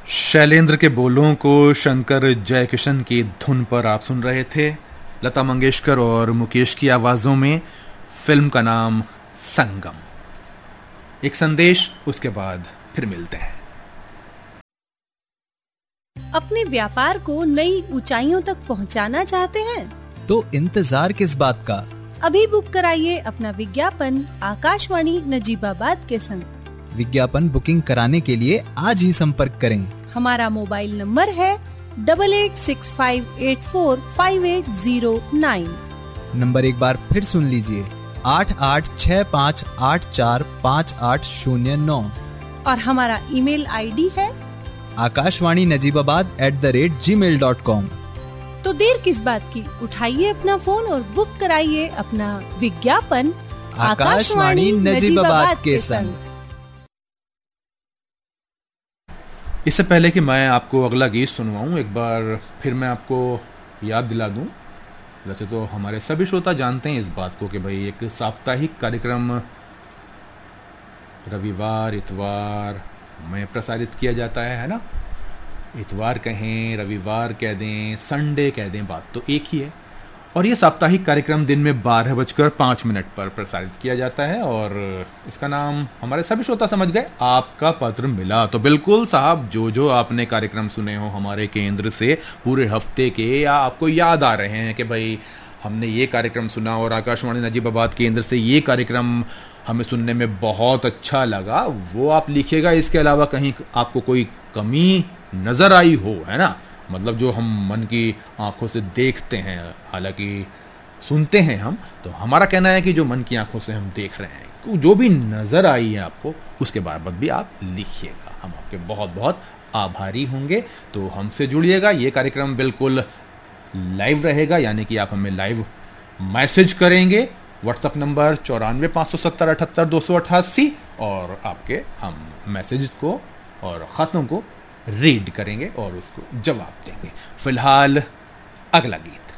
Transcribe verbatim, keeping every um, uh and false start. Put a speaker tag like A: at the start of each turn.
A: शैलेंद्र के बोलों को शंकर जयकिशन की धुन पर आप सुन रहे थे। लता मंगेशकर और मुकेश की आवाजों में। फिल्म का नाम संगम। एक संदेश, उसके बाद फिर मिलते हैं।
B: अपने व्यापार को नई ऊंचाइयों तक पहुंचाना चाहते हैं
C: तो इंतजार किस बात का?
B: अभी बुक कराइए अपना विज्ञापन आकाशवाणी नजीबाबाद के संग।
C: विज्ञापन बुकिंग कराने के लिए आज ही संपर्क करें।
B: हमारा मोबाइल नंबर है double eight six five eight four five eight zero nine.
C: Number एक बार फिर सुन लीजिए, आठ आठ छः पाँच आठ चार पाँच आठ शून्य नौ।
B: और हमारा ईमेल आईडी है
C: Akashvani Najibabad at the rate ji mail dot com.
B: तो देर किस बात की, उठाइए अपना फोन और बुक कराइए अपना विज्ञापन
C: आकाशवाणी नजीबाबाद के संग।
A: इससे पहले कि मैं आपको अगला गीत सुनवाऊं, एक बार फिर मैं आपको याद दिला दूं। वैसे तो हमारे सभी श्रोता जानते हैं इस बात को कि भाई एक साप्ताहिक कार्यक्रम रविवार इतवार में प्रसारित किया जाता है, है ना। इतवार कहें, रविवार कह दें, संडे कह दें, बात तो एक ही है। और ये साप्ताहिक कार्यक्रम दिन में बारह बजकर पाँच मिनट पर प्रसारित किया जाता है और इसका नाम हमारे सभी श्रोता समझ गए, आपका पत्र मिला। तो बिल्कुल साहब, जो जो आपने कार्यक्रम सुने हो हमारे केंद्र से पूरे हफ्ते के, या आपको याद आ रहे हैं कि भाई हमने ये कार्यक्रम सुना और आकाशवाणी नजीबाबाद केंद्र से ये कार्यक्रम हमें सुनने में बहुत अच्छा लगा, वो आप लिखिएगा। इसके अलावा कहीं आपको कोई कमी नजर आई हो, है ना, मतलब जो हम मन की आंखों से देखते हैं, हालांकि सुनते हैं हम, तो हमारा कहना है कि जो मन की आंखों से हम देख रहे हैं, जो भी नजर आई है आपको, उसके बाबत भी आप लिखिएगा। हम आपके बहुत बहुत आभारी होंगे। तो हमसे जुड़िएगा। ये कार्यक्रम बिल्कुल लाइव रहेगा, यानी कि आप हमें लाइव मैसेज करेंगे। व्हाट्सएप नंबर चौरानवे पाँच सौ सत्तर अठहत्तर दो सौ अट्ठासी, और आपके हम मैसेज को और खतों को रीड करेंगे और उसको जवाब देंगे। फिलहाल अगला गीत।